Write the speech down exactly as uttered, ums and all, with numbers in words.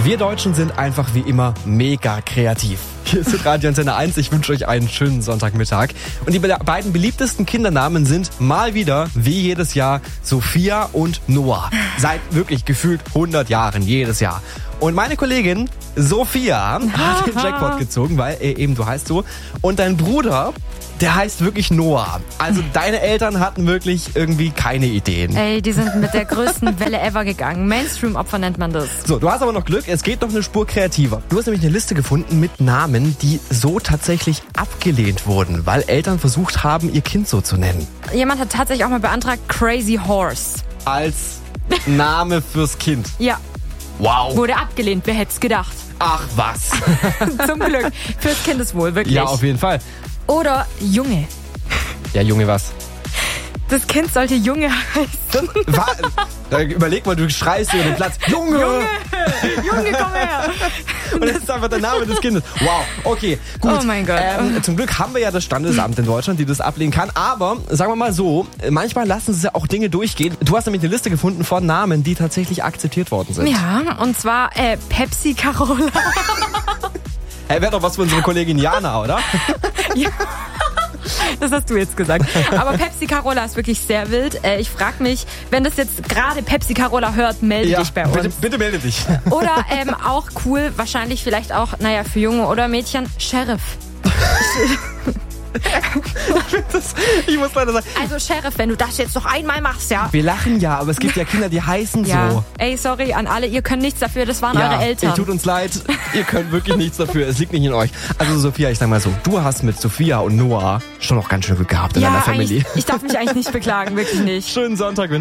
Wir Deutschen sind einfach wie immer mega kreativ. Hier ist Radio Antenne eins. Ich wünsche euch einen schönen Sonntagmittag. Und die be- beiden beliebtesten Kindernamen sind mal wieder, wie jedes Jahr, Sophia und Noah. Seit wirklich gefühlt hundert Jahren, jedes Jahr. Und meine Kollegin Sophia hat den Jackpot gezogen, weil äh, eben du heißt so. Und dein Bruder, der heißt wirklich Noah. Also deine Eltern hatten wirklich irgendwie keine Ideen. Ey, die sind mit der größten Welle ever gegangen. Mainstream-Opfer nennt man das. So, du hast aber noch Glück, es geht noch eine Spur kreativer. Du hast nämlich eine Liste gefunden mit Namen, die so tatsächlich abgelehnt wurden, weil Eltern versucht haben, ihr Kind so zu nennen. Jemand hat tatsächlich auch mal beantragt Crazy Horse. Als Name fürs Kind. Ja, Wow. wurde abgelehnt. Wer hätte es gedacht? Ach was. Zum Glück. Fürs Kindeswohl, wirklich. Ja, auf jeden Fall. Oder Junge. Ja, Junge, was? Das Kind sollte Junge heißen. Was? Da überleg mal, du schreist über den Platz. Junge! Junge! Junge, komm her! Und das ist einfach der Name des Kindes. Wow, okay, gut. Oh mein Gott. Ähm, zum Glück haben wir ja das Standesamt in Deutschland, die das ablehnen kann. Aber, sagen wir mal so, manchmal lassen sie ja auch Dinge durchgehen. Du hast nämlich eine Liste gefunden von Namen, die tatsächlich akzeptiert worden sind. Ja, und zwar äh, Pepsi Carola. Hey, wäre doch was für unsere Kollegin Jana, oder? Ja. Das hast du jetzt gesagt. Aber Pepsi Carola ist wirklich sehr wild. Äh, ich frage mich, wenn das jetzt gerade Pepsi Carola hört, melde Ja, dich bei uns. bitte, bitte melde dich. Oder ähm, auch cool, wahrscheinlich vielleicht auch, naja, für Junge oder Mädchen, Sheriff. Das, ich muss leider sagen, Also Sheriff, wenn du das jetzt noch einmal machst, ja. wir lachen ja, aber es gibt ja Kinder, die heißen Ja, so. ey, sorry an alle, ihr könnt nichts dafür, das waren Ja, eure Eltern. es tut uns leid, ihr könnt wirklich nichts dafür, es liegt nicht in euch. Also Sophia, ich sag mal so, du hast mit Sophia und Noah schon noch ganz schön Glück gehabt in ja, deiner Family. eigentlich- ich darf mich eigentlich nicht beklagen, wirklich nicht. Schönen Sonntag.